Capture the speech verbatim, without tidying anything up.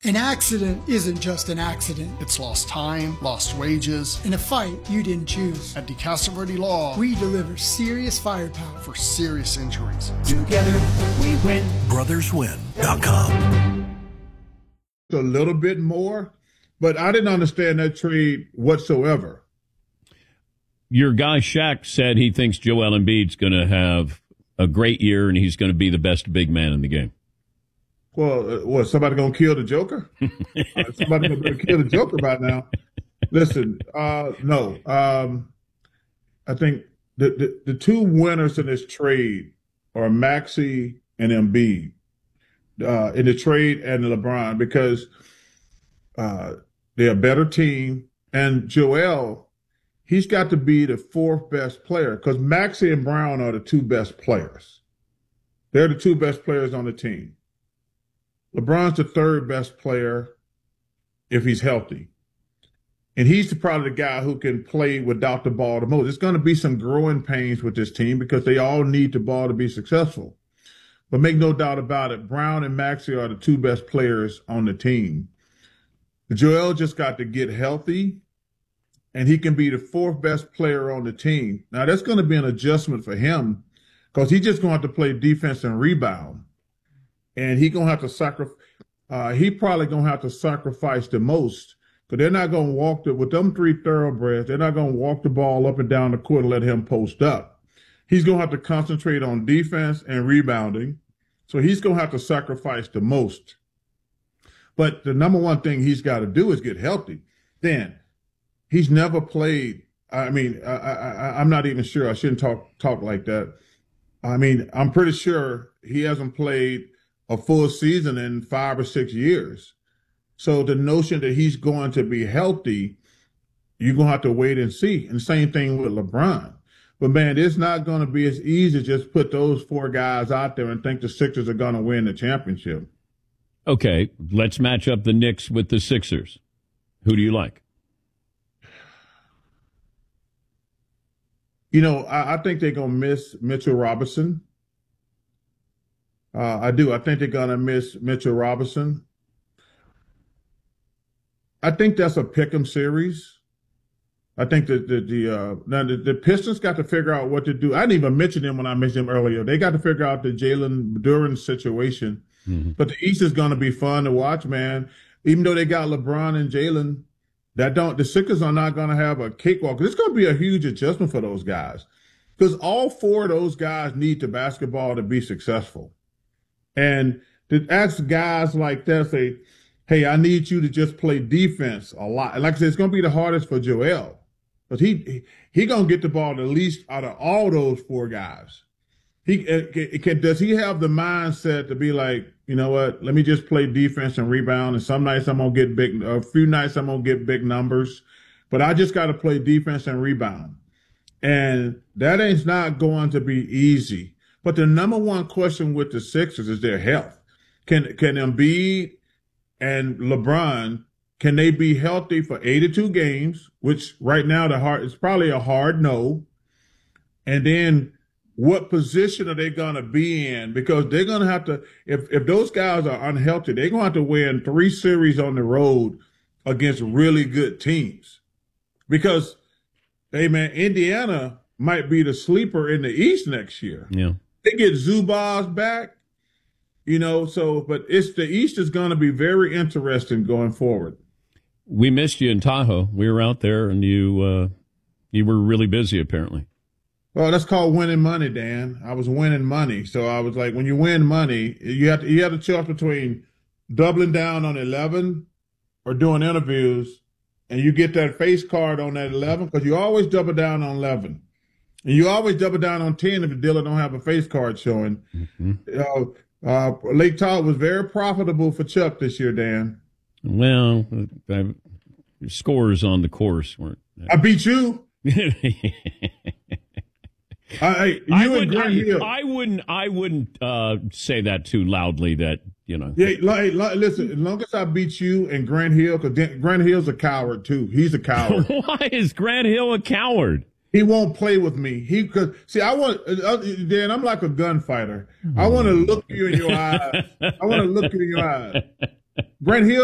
An accident isn't just an accident. It's lost time, lost wages. In a fight you didn't choose. At DeCastroverde Law, we deliver serious firepower for serious injuries. Together we win. brothers win dot com. A little bit more, but I didn't understand that trade whatsoever. Your guy Shaq said he thinks Joel Embiid's going to have a great year and he's going to be the best big man in the game. Well, uh, what, somebody going to kill the Joker? uh, somebody going to kill the Joker by now. Listen, uh, no. Um, I think the, the, the two winners in this trade are Maxey and Embiid uh, in the trade and LeBron because uh, they're a better team. And Joel, he's got to be the fourth best player because Maxey and Brown are the two best players. They're the two best players on the team. LeBron's the third best player if he's healthy. And he's probably the guy who can play without the ball the most. There's going to be some growing pains with this team because they all need the ball to be successful. But make no doubt about it, Brown and Maxey are the two best players on the team. Joel just got to get healthy, and he can be the fourth best player on the team. Now, that's going to be an adjustment for him because he's just going to have to play defense and rebound. And he gonna have to sacrifice. Uh, he probably gonna have to sacrifice the most because they're not gonna walk the with them three thoroughbreds. They're not gonna walk the ball up and down the court and let him post up. He's gonna have to concentrate on defense and rebounding. So he's gonna have to sacrifice the most. But the number one thing he's got to do is get healthy. Then he's never played. I mean, I, I, I'm not even sure. I shouldn't talk talk like that. I mean, I'm pretty sure he hasn't played a full season in five or six years. So the notion that he's going to be healthy, you're going to have to wait and see. And same thing with LeBron. But, man, it's not going to be as easy to just put those four guys out there and think the Sixers are going to win the championship. Okay, let's match up the Knicks with the Sixers. Who do you like? You know, I, I think they're going to miss Mitchell Robinson. Uh, I do. I think they're going to miss Mitchell Robinson. I think that's a pick'em series. I think that the the, uh, now the the Pistons got to figure out what to do. I didn't even mention them when I mentioned them earlier. They got to figure out the Jalen Duren situation. Mm-hmm. But the East is going to be fun to watch, man. Even though they got LeBron and Jalen, that don't the Sixers are not going to have a cakewalk. It's going to be a huge adjustment for those guys because all four of those guys need the basketball to be successful. And to ask guys like that, say, hey, I need you to just play defense a lot. And like I said, it's going to be the hardest for Joel. Because he, he, he going to get the ball the least out of all those four guys. He uh, can, Does he have the mindset to be like, you know what, let me just play defense and rebound. And some nights I'm going to get big, a few nights I'm going to get big numbers. But I just got to play defense and rebound. And that ain't not going to be easy. But the number one question with the Sixers is their health. Can can Embiid and LeBron, can they be healthy for eighty-two games, which right now the hard, it's probably a hard no. And then what position are they going to be in? Because they're going to have to, if, if those guys are unhealthy, they're going to have to win three series on the road against really good teams. Because, hey, man, Indiana might be the sleeper in the East next year. Yeah. They get Zubac back, you know, so, but it's the East is going to be very interesting going forward. We missed you in Tahoe. We were out there and you, uh, you were really busy apparently. Well, that's called winning money, Dan. I was winning money. So I was like, when you win money, you have to, you have to choose between doubling down on eleven or doing interviews, and you get that face card on that eleven because you always double down on eleven. And you always double down on ten if the dealer don't have a face card showing. Mm-hmm. Uh, uh, Lake Tahoe was very profitable for Chuck this year, Dan. Well, uh, scores on the course weren't. I beat you. I, you I, and would, Grant I, Hill. I wouldn't. I wouldn't uh, say that too loudly. That you know. Yeah, like, like, listen. As long as I beat you and Grant Hill, because Grant Hill's a coward too. He's a coward. Why is Grant Hill a coward? He won't play with me. He could see. I want uh, Dan. I'm like a gunfighter. I want to look you in your eyes. I want to look you in your eyes. Grant Hill